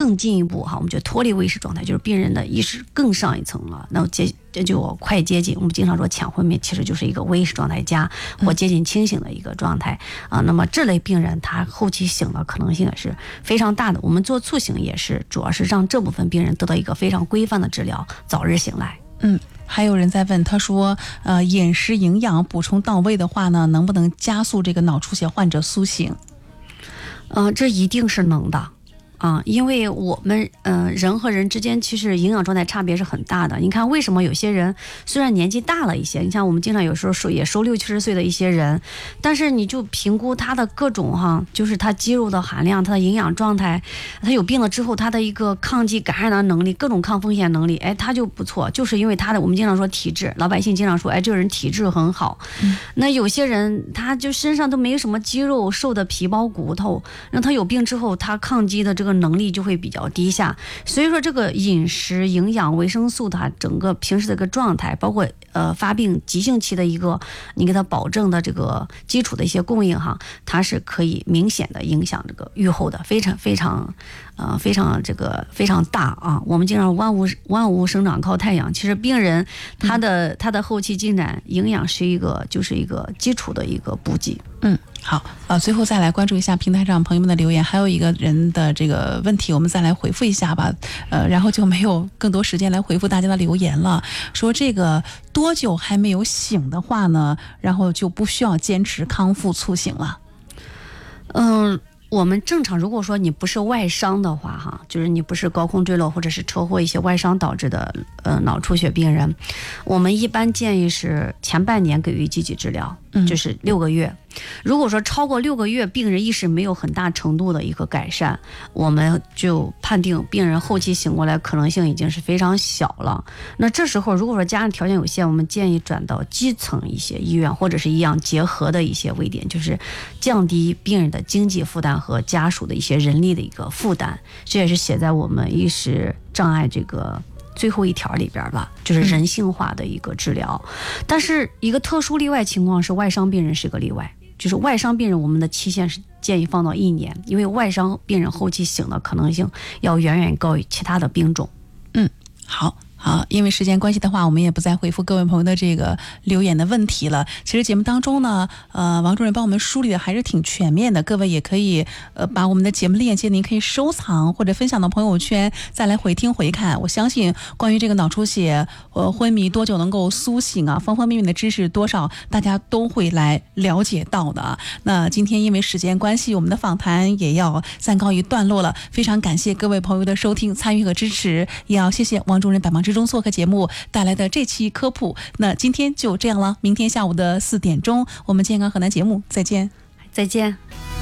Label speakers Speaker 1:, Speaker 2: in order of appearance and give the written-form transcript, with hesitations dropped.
Speaker 1: 更进一步哈，我们就脱离微视状态，就是病人的意识更上一层了，那这就快接近，我们经常说浅昏迷其实就是一个微视状态加或接近清醒的一个状态啊。那么这类病人他后期醒的可能性也是非常大的，我们做促醒也是主要是让这部分病人得到一个非常规范的治疗，早日醒来。
Speaker 2: 还有人在问，他说饮食营养补充到位的话呢，能不能加速这个脑出血患者苏醒？
Speaker 1: 这一定是能的啊，因为我们人和人之间其实营养状态差别是很大的。你看为什么有些人虽然年纪大了一些，你像我们经常有时候收60-70岁的一些人，但是你就评估他的各种就是他肌肉的含量，他的营养状态，他有病了之后他的一个抗击感染的能力，各种抗风险能力，他就不错，就是因为他的我们经常说体质，老百姓经常说这个人体质很好。那有些人他就身上都没什么肌肉，瘦的皮包骨头，让他有病之后他抗击的这个能力就会比较低下。所以说这个饮食营养维生素它整个平时的一个状态，包括发病急性期的一个你给他保证的这个基础的一些供应它是可以明显的影响这个预后的，非常大啊。我们经常万物生长靠太阳，其实病人他的后期进展营养是一个基础的一个补给。
Speaker 2: 好，最后再来关注一下平台上朋友们的留言，还有一个人的这个问题，我们再来回复一下吧。然后就没有更多时间来回复大家的留言了。说这个多久还没有醒的话呢，然后就不需要坚持康复促醒了。
Speaker 1: 我们正常如果说你不是外伤的话就是你不是高空坠落或者是车祸一些外伤导致的脑出血病人，我们一般建议是前半年给予积极治疗，就是6个月。如果说超过6个月病人意识没有很大程度的一个改善，我们就判定病人后期醒过来可能性已经是非常小了。那这时候如果说家庭条件有限，我们建议转到基层一些医院或者是医养结合的一些位点，就是降低病人的经济负担和家属的一些人力的一个负担。这也是写在我们意识障碍这个最后一条里边吧，就是人性化的一个治疗。但是一个特殊例外情况是外伤病人是个例外，就是外伤病人我们的期限是建议放到1年，因为外伤病人后期醒的可能性要远远高于其他的病种。
Speaker 2: 好，因为时间关系的话，我们也不再回复各位朋友的这个留言的问题了。其实节目当中呢，王主任帮我们梳理的还是挺全面的，各位也可以把我们的节目链接您可以收藏或者分享到朋友圈，再来回听回看。我相信关于这个脑出血昏迷多久能够苏醒方方面面的知识多少大家都会来了解到的。那今天因为时间关系，我们的访谈也要暂告一段落了。非常感谢各位朋友的收听参与和支持，也要谢谢王主任百忙之中做客节目带来的这期科普。那今天就这样了，明天下午的4点钟我们健康河南节目再见。